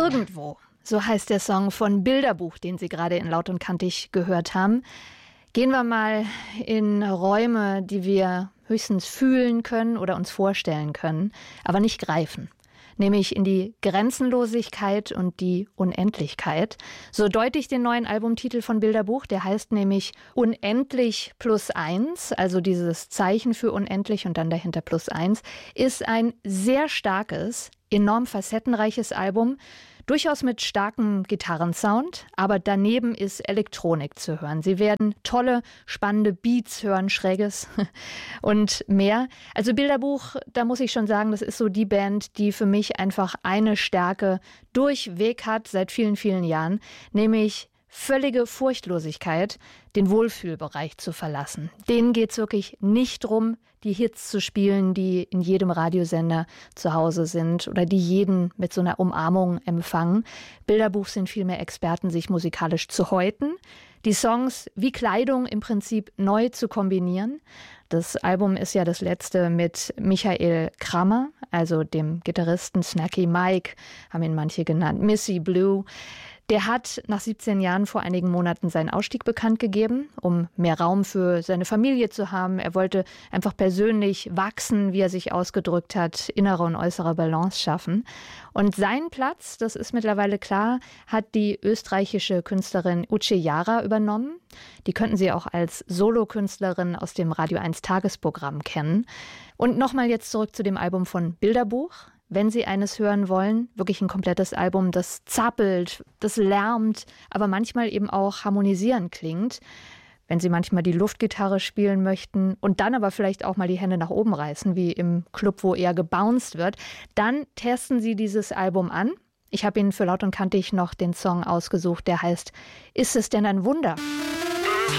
Irgendwo, so heißt der Song von Bilderbuch, den Sie gerade in Laut und Kantig gehört haben. Gehen wir mal in Räume, die wir höchstens fühlen können oder uns vorstellen können, aber nicht greifen. Nämlich in die Grenzenlosigkeit und die Unendlichkeit. So deute ich den neuen Albumtitel von Bilderbuch, der heißt nämlich Unendlich plus eins, also dieses Zeichen für unendlich und dann dahinter plus eins, ist ein sehr starkes, enorm facettenreiches Album, durchaus mit starkem Gitarrensound, aber daneben ist Elektronik zu hören. Sie werden tolle, spannende Beats hören, Schräges und mehr. Also Bilderbuch, da muss ich schon sagen, das ist so die Band, die für mich einfach eine Stärke durchweg hat seit vielen, vielen Jahren, nämlich völlige Furchtlosigkeit, den Wohlfühlbereich zu verlassen. Denen geht es wirklich nicht darum, die Hits zu spielen, die in jedem Radiosender zu Hause sind oder die jeden mit so einer Umarmung empfangen. Bilderbuch sind vielmehr Experten, sich musikalisch zu häuten, die Songs wie Kleidung im Prinzip neu zu kombinieren. Das Album ist ja das letzte mit Michael Kramer, also dem Gitarristen Snacky Mike, haben ihn manche genannt, Missy Blue. Der hat nach 17 Jahren vor einigen Monaten seinen Ausstieg bekannt gegeben, um mehr Raum für seine Familie zu haben. Er wollte einfach persönlich wachsen, wie er sich ausgedrückt hat, innere und äußere Balance schaffen. Und seinen Platz, das ist mittlerweile klar, hat die österreichische Künstlerin Uche Jara übernommen. Die könnten Sie auch als Solokünstlerin aus dem Radio 1 Tagesprogramm kennen. Und nochmal jetzt zurück zu dem Album von Bilderbuch. Wenn Sie eines hören wollen, wirklich ein komplettes Album, das zappelt, das lärmt, aber manchmal eben auch harmonisierend klingt. Wenn Sie manchmal die Luftgitarre spielen möchten und dann aber vielleicht auch mal die Hände nach oben reißen, wie im Club, wo eher gebounced wird, dann testen Sie dieses Album an. Ich habe Ihnen für Laut und Kantig noch den Song ausgesucht, der heißt »Ist es denn ein Wunder?«